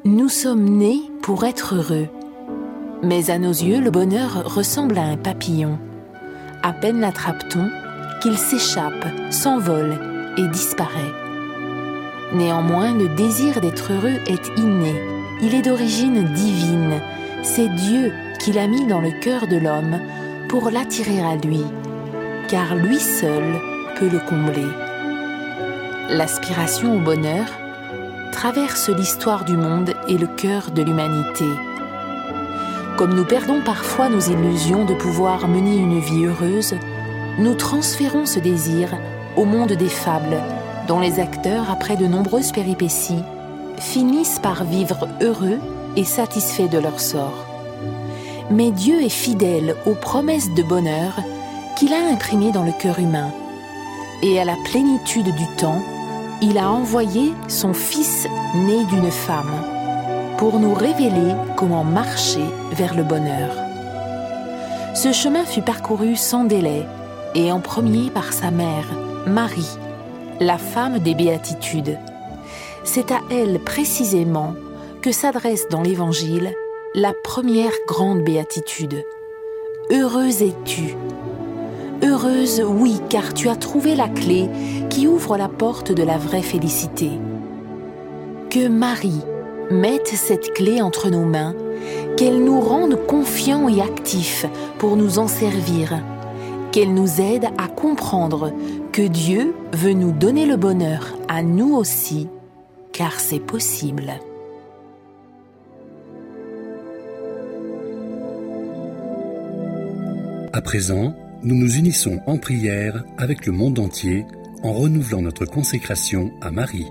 Nous sommes nés pour être heureux. Mais à nos yeux, le bonheur ressemble à un papillon. À peine l'attrape-t-on qu'il s'échappe, s'envole et disparaît. Néanmoins, le désir d'être heureux est inné. Il est d'origine divine. C'est Dieu qui l'a mis dans le cœur de l'homme pour l'attirer à lui, car lui seul peut le combler. L'aspiration au bonheur traverse l'histoire du monde et le cœur de l'humanité. Comme nous perdons parfois nos illusions de pouvoir mener une vie heureuse, nous transférons ce désir au monde des fables, dont les acteurs, après de nombreuses péripéties, finissent par vivre heureux et satisfaits de leur sort. Mais Dieu est fidèle aux promesses de bonheur qu'il a imprimées dans le cœur humain. Et à la plénitude du temps, il a envoyé son Fils né d'une femme pour nous révéler comment marcher vers le bonheur. Ce chemin fut parcouru sans délai et en premier par sa mère, Marie, la femme des béatitudes. C'est à elle précisément que s'adresse dans l'Évangile la première grande béatitude. Heureuse es-tu. Heureuse, oui, car tu as trouvé la clé qui ouvre la porte de la vraie félicité. Que Marie mette cette clé entre nos mains, qu'elle nous rende confiants et actifs pour nous en servir, qu'elle nous aide à comprendre que Dieu veut nous donner le bonheur à nous aussi, car c'est possible. À présent, nous nous unissons en prière avec le monde entier en renouvelant notre consécration à Marie.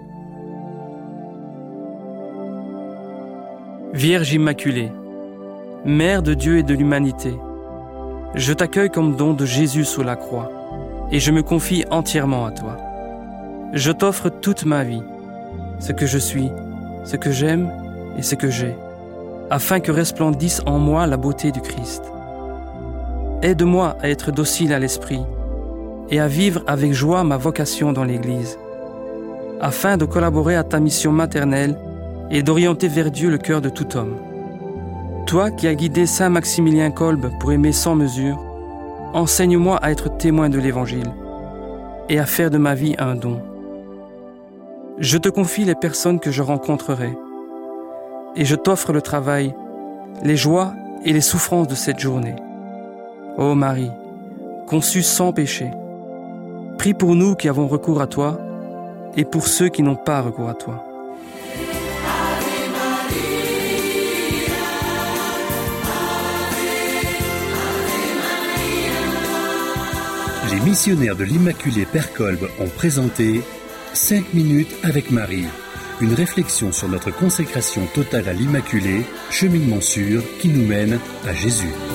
Vierge Immaculée, Mère de Dieu et de l'humanité, je t'accueille comme don de Jésus sous la croix et je me confie entièrement à toi. Je t'offre toute ma vie, ce que je suis, ce que j'aime et ce que j'ai, afin que resplendisse en moi la beauté du Christ. Aide-moi à être docile à l'esprit et à vivre avec joie ma vocation dans l'Église, afin de collaborer à ta mission maternelle et d'orienter vers Dieu le cœur de tout homme. Toi qui as guidé Saint Maximilien Kolbe pour aimer sans mesure, enseigne-moi à être témoin de l'Évangile et à faire de ma vie un don. Je te confie les personnes que je rencontrerai et je t'offre le travail, les joies et les souffrances de cette journée. Ô Marie, conçue sans péché, prie pour nous qui avons recours à toi et pour ceux qui n'ont pas recours à toi. Les missionnaires de l'Immaculée Père Kolbe ont présenté 5 minutes avec Marie, une réflexion sur notre consécration totale à l'Immaculée, cheminement sûr qui nous mène à Jésus.